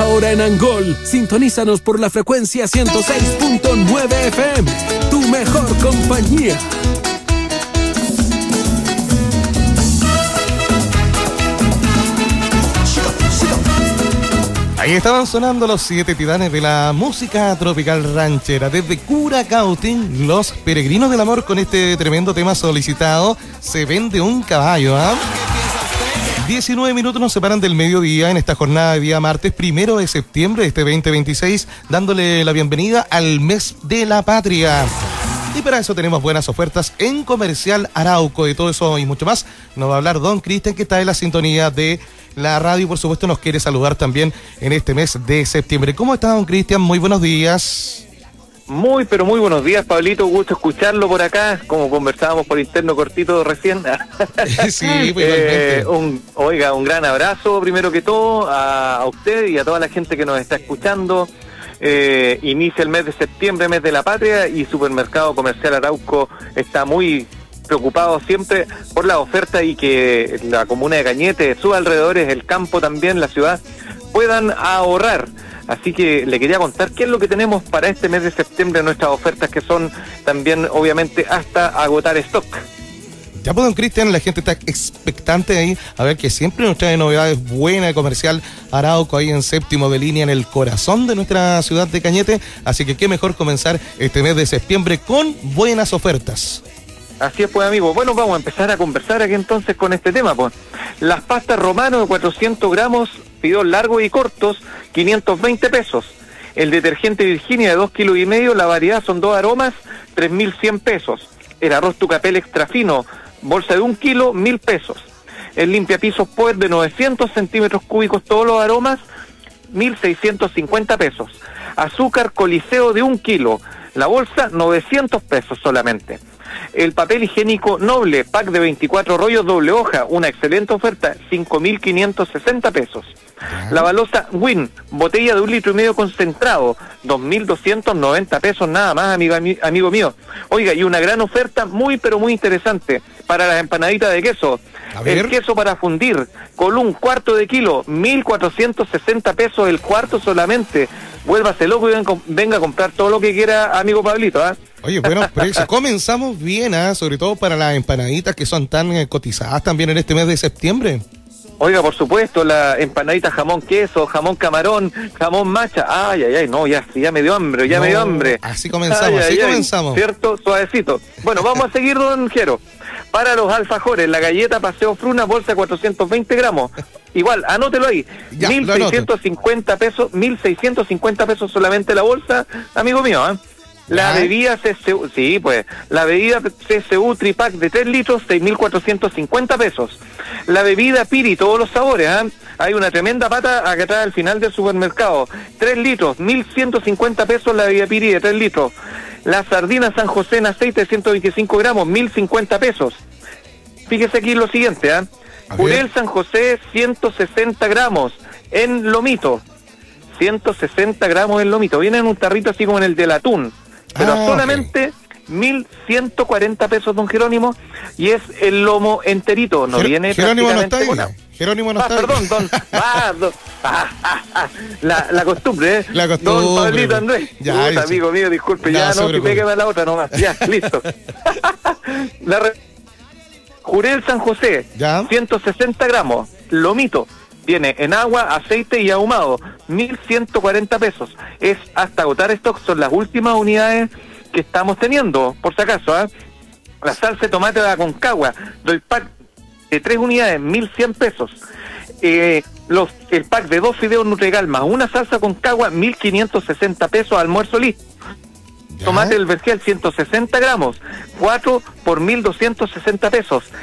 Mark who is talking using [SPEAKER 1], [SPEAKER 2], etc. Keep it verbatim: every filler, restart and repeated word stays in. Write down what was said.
[SPEAKER 1] Ahora en Angol, sintonízanos por la frecuencia ciento seis punto nueve F M, tu mejor compañía.
[SPEAKER 2] Ahí estaban sonando los siete titanes de la música tropical ranchera. Desde Curacautín, los peregrinos del amor con este tremendo tema solicitado, Se vende un caballo, ¿ah? ¿eh? diecinueve minutos nos separan del mediodía en esta jornada de día martes primero de septiembre de este veinte veintiséis, dándole la bienvenida al mes de la patria. Y para eso tenemos buenas ofertas en Comercial Arauco. De todo eso y mucho más nos va a hablar don Cristian, que está en la sintonía de la radio y por supuesto nos quiere saludar también en este mes de septiembre. ¿Cómo está, don Cristian? Muy buenos días.
[SPEAKER 3] Muy, pero muy buenos días, Pablito. Gusto escucharlo por acá, como conversábamos por interno cortito recién.
[SPEAKER 2] Sí, pues,
[SPEAKER 3] eh, un, Oiga, un gran abrazo primero que todo a, a usted y a toda la gente que nos está escuchando. Eh, inicia el mes de septiembre, mes de la patria, y Supermercado Comercial Arauco está muy preocupado siempre por la oferta y que la comuna de Cañete, sus alrededores, el campo también, la ciudad, puedan ahorrar. Así que le quería contar qué es lo que tenemos para este mes de septiembre, nuestras ofertas que son también obviamente hasta agotar stock.
[SPEAKER 2] Ya pues, don Cristian, la gente está expectante ahí a ver que siempre nos trae novedades buenas de Comercial Arauco ahí en séptimo de línea, en el corazón de nuestra ciudad de Cañete. Así que qué mejor comenzar este mes de septiembre con buenas ofertas.
[SPEAKER 3] Así es, pues, amigo. Bueno, vamos a empezar a conversar aquí entonces con este tema, pues. Las pastas Romano de cuatrocientos gramos, fideos largos y cortos, quinientos veinte pesos. El detergente Virginia de dos kilos y medio, la variedad son dos aromas, tres mil cien pesos. El arroz Tucapel extra fino, bolsa de un kilo, mil pesos. El limpiapisos Power de novecientos centímetros cúbicos, todos los aromas, mil seiscientos cincuenta pesos. Azúcar Coliseo de un kilo, la bolsa, novecientos pesos solamente. El papel higiénico Noble, pack de veinticuatro rollos doble hoja, una excelente oferta, cinco mil quinientos sesenta pesos. La balosa Win, botella de un litro y medio concentrado, dos mil doscientos noventa pesos nada más, amigo, amigo mío. Oiga, y una gran oferta muy pero muy interesante para las empanaditas de queso. El queso para fundir, con un cuarto de kilo, mil cuatrocientos sesenta pesos el cuarto solamente. Vuélvase loco y venga, venga a comprar todo lo que quiera, amigo Pablito, ¿eh?
[SPEAKER 2] Oye, bueno, precios. Comenzamos bien, ¿eh? Sobre todo para las empanaditas que son tan eh, cotizadas también en este mes de septiembre.
[SPEAKER 3] Oiga, por supuesto, la empanadita jamón queso, jamón camarón, jamón macha. Ay, ay, ay, no, ya, ya me dio hambre, ya no, me dio hambre.
[SPEAKER 2] Así comenzamos, ay, así ay, comenzamos.
[SPEAKER 3] ¿Cierto? Suavecito. Bueno, vamos a seguir, don Jero. Para los alfajores, la galleta Paseo Fruna, bolsa cuatrocientos veinte gramos. Igual, anótelo ahí. Ya, mil seiscientos cincuenta pesos, mil seiscientos cincuenta pesos solamente la bolsa, amigo mío, ¿eh? La ¿Ah? bebida C C U, sí, pues, la bebida C C U Tripack de tres litros, seis mil cuatrocientos cincuenta pesos. La bebida Piri, todos los sabores, ¿eh? Hay una tremenda pata acá atrás al final del supermercado. tres litros, mil ciento cincuenta pesos la bebida Piri de tres litros. La sardina San José en aceite de ciento veinticinco gramos, mil cincuenta pesos. Fíjese aquí lo siguiente, ¿eh? Purel San José, ciento sesenta gramos en lomito. ciento sesenta gramos en lomito. Viene en un tarrito así como en el del atún. Pero ah, solamente okay. mil ciento cuarenta pesos, don Jerónimo, y es el lomo enterito, no Jer- viene
[SPEAKER 2] Jerónimo
[SPEAKER 3] prácticamente
[SPEAKER 2] no está ahí. Jerónimo no
[SPEAKER 3] ah,
[SPEAKER 2] está
[SPEAKER 3] perdón, don, ah, don ah, ah, ah, la, la costumbre, ¿eh?
[SPEAKER 2] La costumbre.
[SPEAKER 3] Don Pablito Andrés.
[SPEAKER 2] Ya,
[SPEAKER 3] Puta,
[SPEAKER 2] ya,
[SPEAKER 3] amigo mío, disculpe,
[SPEAKER 2] no,
[SPEAKER 3] ya no, si pégame a la otra nomás, ya, listo. La re... Jurel San José, ¿ya? ciento sesenta gramos, lomito. Viene en agua, aceite y ahumado, mil ciento cuarenta pesos. Es hasta agotar stock, son las últimas unidades que estamos teniendo, por si acaso, ¿eh? La salsa de tomate de Aconcagua, del pack de tres unidades, mil cien pesos. Eh, los, el pack de dos fideos Nutrigal más una salsa Aconcagua, mil quinientos sesenta pesos, almuerzo listo. ¿Ya? Tomate del Vergel, ciento sesenta gramos, cuatro por mil doscientos sesenta pesos.